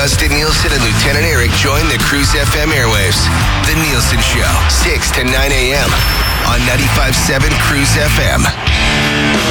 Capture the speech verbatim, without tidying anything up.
Austin Nielsen and Lieutenant Eric join the Cruise F M airwaves. The Nielsen Show, six to nine a.m. on ninety-five point seven Cruise F M.